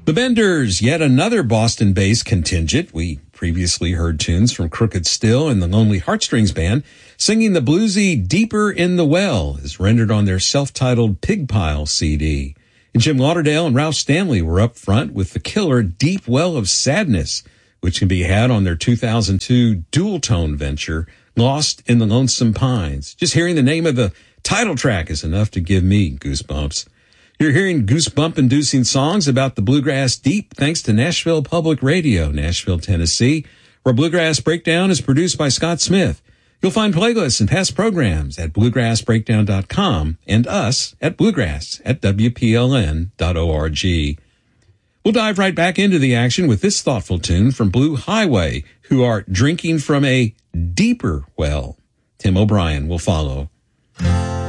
The Benders, yet another Boston-based contingent. We previously heard tunes from Crooked Still and the Lonely Heartstrings Band singing the bluesy Deeper in the Well, as rendered on their self-titled Pig Pile CD. And Jim Lauderdale and Ralph Stanley were up front with the killer Deep Well of Sadness, which can be had on their 2002 dual-tone venture, Lost in the Lonesome Pines. Just hearing the name of the title track is enough to give me goosebumps. You're hearing goosebump-inducing songs about the bluegrass deep thanks to Nashville Public Radio, Nashville, Tennessee, where Bluegrass Breakdown is produced by Scott Smith. You'll find playlists and past programs at bluegrassbreakdown.com and us at bluegrass@wpln.org. We'll dive right back into the action with this thoughtful tune from Blue Highway, who are drinking from a deeper well. Tim O'Brien will follow.